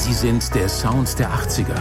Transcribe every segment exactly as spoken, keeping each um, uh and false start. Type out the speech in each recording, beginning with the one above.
Sie sind der Sound der achtziger.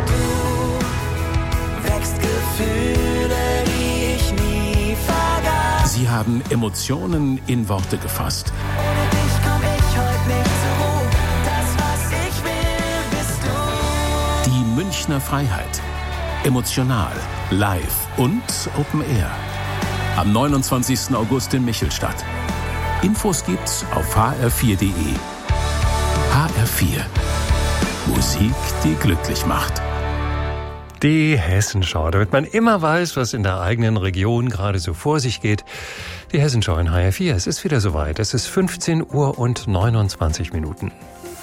Du wächst Gefühle, die ich nie vergaß. Sie haben Emotionen in Worte gefasst. Ohne dich komm ich heute nicht zur Ruhe. Das, was ich will, bist du. Die Münchner Freiheit. Emotional, live und Open Air. Am neunundzwanzigsten August in Michelstadt. Infos gibt's auf h r vier punkt d e. H R vier. Musik, die glücklich macht. Die Hessenschau, damit man immer weiß, was in der eigenen Region gerade so vor sich geht. Die Hessenschau in H R vier. Es ist wieder soweit. Es ist fünfzehn Uhr und neunundzwanzig Minuten.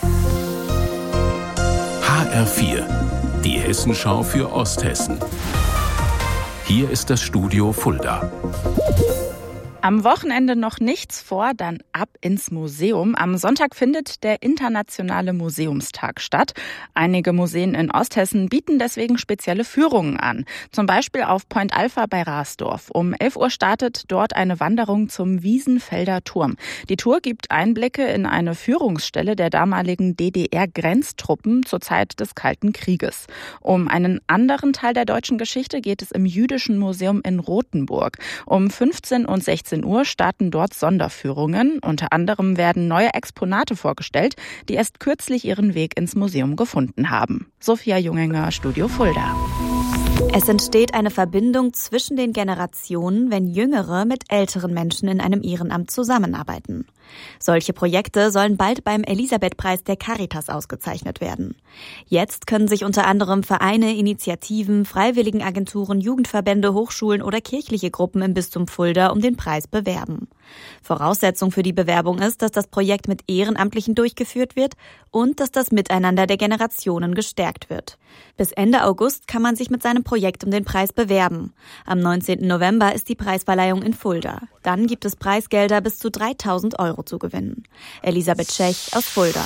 H R vier. Die Hessenschau für Osthessen. Hier ist das Studio Fulda. Am Wochenende noch nichts vor, dann ab ins Museum. Am Sonntag findet der Internationale Museumstag statt. Einige Museen in Osthessen bieten deswegen spezielle Führungen an. Zum Beispiel auf Point Alpha bei Rasdorf. Um elf Uhr startet dort eine Wanderung zum Wiesenfelder Turm. Die Tour gibt Einblicke in eine Führungsstelle der damaligen D D R-Grenztruppen zur Zeit des Kalten Krieges. Um einen anderen Teil der deutschen Geschichte geht es im Jüdischen Museum in Rothenburg. Um fünfzehn und sechzehn Uhr starten dort Sonderführungen. Unter anderem werden neue Exponate vorgestellt, die erst kürzlich ihren Weg ins Museum gefunden haben. Sophia Jungenger, Studio Fulda. Es entsteht eine Verbindung zwischen den Generationen, wenn Jüngere mit älteren Menschen in einem Ehrenamt zusammenarbeiten. Solche Projekte sollen bald beim Elisabeth-Preis der Caritas ausgezeichnet werden. Jetzt können sich unter anderem Vereine, Initiativen, Freiwilligenagenturen, Jugendverbände, Hochschulen oder kirchliche Gruppen im Bistum Fulda um den Preis bewerben. Voraussetzung für die Bewerbung ist, dass das Projekt mit Ehrenamtlichen durchgeführt wird und dass das Miteinander der Generationen gestärkt wird. Bis Ende August kann man sich mit seinem Projekt um den Preis bewerben. Am neunzehnten November ist die Preisverleihung in Fulda. Dann gibt es Preisgelder bis zu dreitausend Euro zu gewinnen. Elisabeth Schech aus Fulda.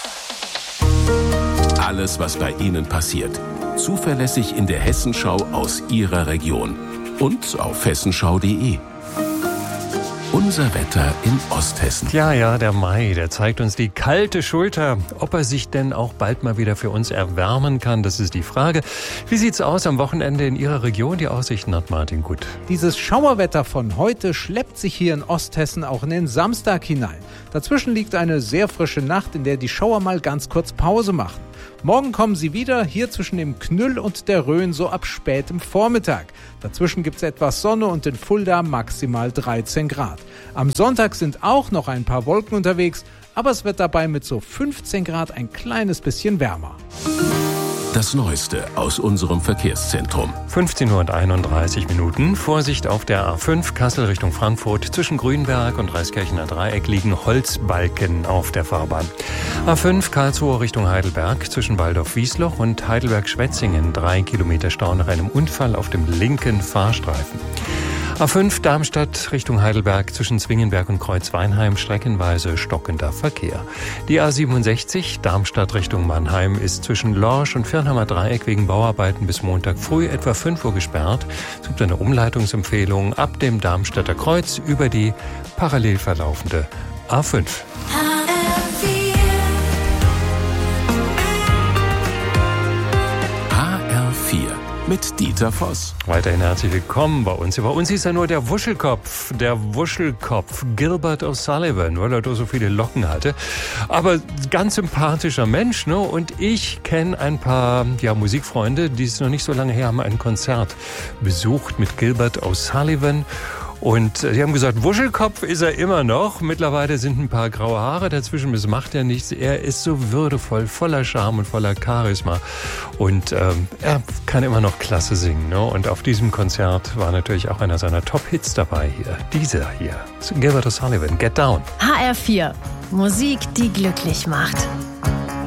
Alles, was bei Ihnen passiert. Zuverlässig in der Hessenschau aus Ihrer Region. Und auf hessenschau punkt d e. Unser Wetter in Osthessen. Ja, ja, der Mai, der zeigt uns die kalte Schulter. Ob er sich denn auch bald mal wieder für uns erwärmen kann, das ist die Frage. Wie sieht's aus am Wochenende in Ihrer Region? Die Aussichten hat Martin Gut. Dieses Schauerwetter von heute schleppt sich hier in Osthessen auch in den Samstag hinein. Dazwischen liegt eine sehr frische Nacht, in der die Schauer mal ganz kurz Pause machen. Morgen kommen sie wieder, hier zwischen dem Knüll und der Rhön so ab spätem Vormittag. Dazwischen gibt's etwas Sonne und in Fulda maximal dreizehn Grad. Am Sonntag sind auch noch ein paar Wolken unterwegs, aber es wird dabei mit so fünfzehn Grad ein kleines bisschen wärmer. Das Neueste aus unserem Verkehrszentrum. fünfzehn Uhr und einunddreißig Minuten. Vorsicht auf der A fünf Kassel Richtung Frankfurt. Zwischen Grünberg und Reiskirchener Dreieck liegen Holzbalken auf der Fahrbahn. A fünf Karlsruhe Richtung Heidelberg. Zwischen Waldorf-Wiesloch und Heidelberg-Schwetzingen. Drei Kilometer Stau nach einem Unfall auf dem linken Fahrstreifen. A fünf Darmstadt Richtung Heidelberg zwischen Zwingenberg und Kreuzweinheim streckenweise stockender Verkehr. Die A siebenundsechzig Darmstadt Richtung Mannheim ist zwischen Lorsch und Firnheimer Dreieck wegen Bauarbeiten bis Montag früh etwa fünf Uhr gesperrt. Es gibt eine Umleitungsempfehlung ab dem Darmstadter Kreuz über die parallel verlaufende A fünf. Mit Dieter Voss. Weiterhin herzlich willkommen bei uns. Bei uns ist er nur der Wuschelkopf, der Wuschelkopf Gilbert O'Sullivan, weil er doch so viele Locken hatte. Aber ganz sympathischer Mensch, ne? Und ich kenne ein paar ja, Musikfreunde, die es noch nicht so lange her haben, ein Konzert besucht mit Gilbert O'Sullivan. Und sie haben gesagt, Wuschelkopf ist er immer noch. Mittlerweile sind ein paar graue Haare dazwischen, das macht er nichts. Er ist so würdevoll, voller Charme und voller Charisma. Und ähm, er kann immer noch klasse singen. Ne? Und auf diesem Konzert war natürlich auch einer seiner Top-Hits dabei hier. Dieser hier, Gilbert O'Sullivan, Get Down. H R vier, Musik, die glücklich macht.